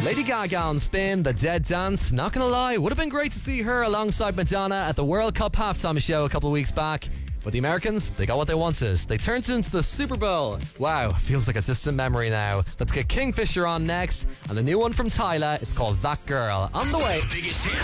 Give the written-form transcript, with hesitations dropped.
Lady Gaga on Spin, The Dead Dance. Not gonna lie, would have been great to see her alongside Madonna at the World Cup halftime show a couple of weeks back. But the Americans, they got what they wanted. They turned it into the Super Bowl. Wow, feels like a distant memory now. Let's get Kingfisher on next. And the new one from Tyla, it's called That Girl. On the way. The biggest hits.